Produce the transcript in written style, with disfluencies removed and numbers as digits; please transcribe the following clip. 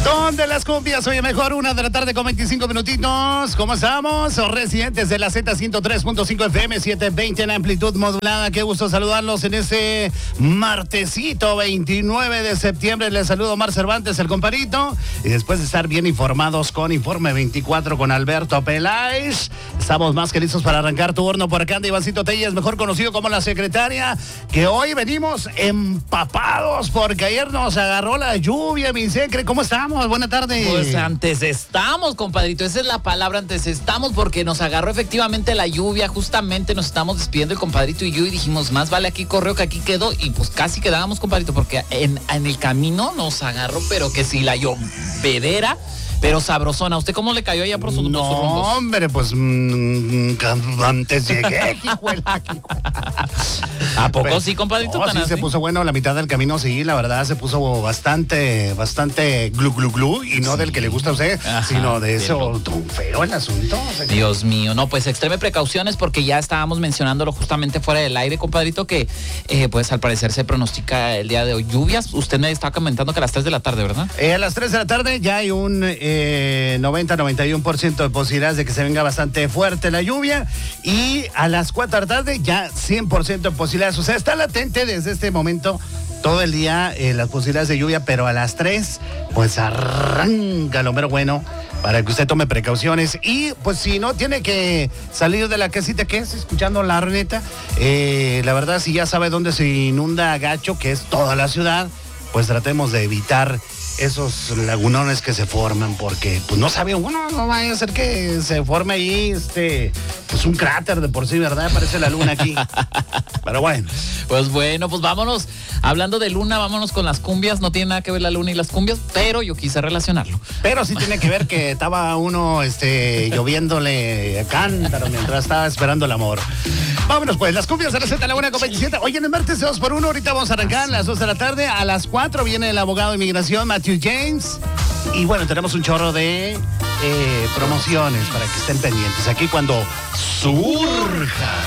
Son de las cumbias, oye, mejor 1 de la tarde con 25 minutitos. ¿Cómo estamos? Residentes de la Z103.5 FM, 720 en amplitud modulada. Qué gusto saludarlos en ese martesito 29 de septiembre. Les saludo Omar Cervantes, el comparito. Y después de estar bien informados con Informe 24 con Alberto Peláez, estamos más que listos para arrancar turno. Por acá anda Ivancito Telles, mejor conocido como la secretaria, que hoy venimos empapados porque ayer nos agarró la lluvia, mi secre. ¿Cómo estamos? Buenas tardes. Pues antes estamos, compadrito, esa es la palabra, antes estamos, porque nos agarró efectivamente la lluvia, justamente nos estamos despidiendo el compadrito y yo, y dijimos, más vale aquí correo que aquí quedó, y pues casi quedábamos, compadrito, porque en el camino nos agarró, pero que si la llovedera, pero sabrosona. ¿Usted cómo le cayó allá por sus No, rumbos? hombre, pues antes llegué. ¿A poco sí, compadrito? No, tan sí, así? se puso bueno la mitad del camino, sí, la verdad se puso bastante glu glu glu, y no del que le gusta a usted, Ajá, sino de de eso, tan feo el asunto. O sea, Dios mío, no, pues extreme precauciones porque ya estábamos mencionándolo justamente fuera del aire, compadrito, que pues al parecer se pronostica el día de hoy lluvias. Usted me estaba comentando que a las 3 de la tarde, ¿verdad? a las 3 de la tarde ya hay un 90-91% de posibilidades de que se venga bastante fuerte la lluvia, y a las 4 de la tarde ya 100% de posibilidades. O sea, está latente desde este momento todo el día las posibilidades de lluvia, pero a las 3 pues arranca lo mero bueno para que usted tome precauciones. Y pues si no tiene que salir de la casita, que es escuchando la reneta, la verdad, si ya sabe dónde se inunda gacho, que es toda la ciudad, pues tratemos de evitar esos lagunones que se forman, porque pues no sabe uno, no vaya a ser que se forme ahí pues un cráter de por sí, ¿verdad? Parece la luna aquí. Pero bueno. Pues bueno, pues vámonos. Hablando de luna, vámonos con las cumbias. No tiene nada que ver la luna y las cumbias, pero yo quise relacionarlo. Pero sí tiene que ver que estaba uno lloviéndole a cántaro mientras estaba esperando el amor. Vámonos pues, las cumbias de la Z, la 1:27. Oye, en el martes 2x1, ahorita vamos a arrancar a las 2 de la tarde. A las 4 viene el abogado de inmigración, Matthew James. Y bueno, tenemos un chorro de promociones para que estén pendientes aquí cuando surja.